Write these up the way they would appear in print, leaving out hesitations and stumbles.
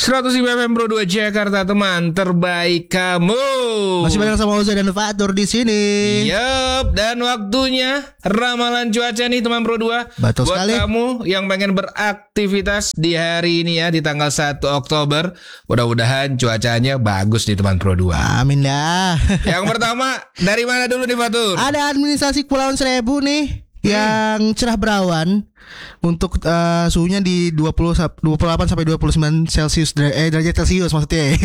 105 FM Pro 2 Jakarta, teman terbaik kamu. Masih bareng sama Oza dan Fatur di sini. Yup, dan waktunya ramalan cuaca nih teman Pro 2. Betul Buat sekali. kamu yang pengen beraktivitas di hari ini ya, di tanggal 1 Oktober, mudah-mudahan cuacanya bagus nih teman Pro 2. Amin dah. Yang pertama, dari mana dulu nih Fatur? Ada administrasi Kepulauan Seribu nih yang cerah berawan untuk suhunya di 28 sampai 29 Celcius derajat Celcius maksudnya.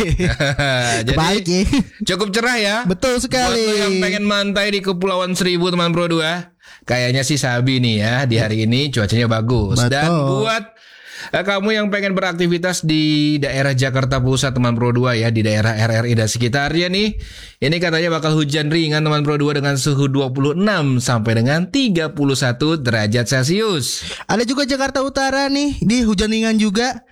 Jadi Baik ya. cukup cerah ya. Betul sekali. Buat lo yang pengen mantai di Kepulauan Seribu teman Pro 2, kayaknya sih sabi nih ya, di hari ini cuacanya bagus. Betul. Dan buat kamu yang pengen beraktivitas di daerah Jakarta Pusat teman Pro 2 ya, di daerah RRI dan sekitarnya nih, ini katanya bakal hujan ringan teman Pro 2 dengan suhu 26 sampai dengan 31 derajat Celcius. Ada juga Jakarta Utara nih, di hujan ringan juga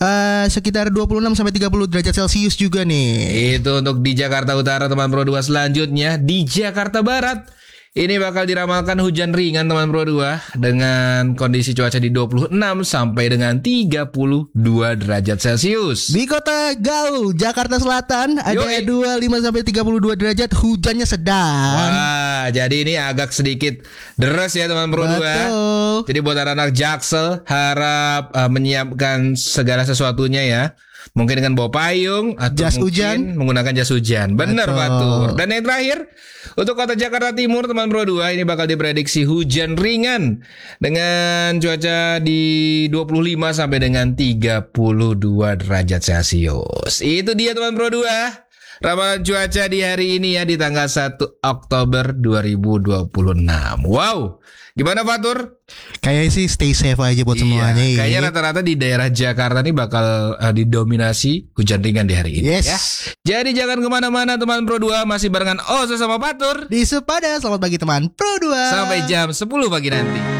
sekitar 26 sampai 30 derajat Celcius juga nih. Itu untuk di Jakarta Utara teman Pro 2. Selanjutnya di Jakarta Barat, ini bakal diramalkan hujan ringan teman Pro 2 dengan kondisi cuaca di 26 sampai dengan 32 derajat Celcius. Di Kota Galuh, Jakarta Selatan ada Yoi. 25 sampai 32 derajat, hujannya sedang. Wah, jadi ini agak sedikit deras ya teman Pro 2. Betul. Jadi buat anak-anak Jaksel harap menyiapkan segala sesuatunya ya. Mungkin dengan bawa payung atau Jas mungkin hujan. menggunakan jas hujan. Bener Betul. Fatur. Dan yang terakhir, untuk kota Jakarta Timur teman Pro 2, ini bakal diprediksi hujan ringan dengan cuaca di 25 sampai dengan 32 derajat Celcius. Itu dia teman Pro 2, ramalan cuaca di hari ini ya, di tanggal 1 Oktober 2026. Wow, gimana Fatur? Kayaknya sih stay safe aja buat semuanya. Iya, kayaknya rata-rata di daerah Jakarta nih bakal didominasi hujan ringan di hari ini. Yes. Ya. Jadi jangan kemana-mana teman Pro 2, masih barengan Ozo sama Fatur. Di Sepada, selamat pagi teman Pro 2. Sampai jam 10 pagi nanti.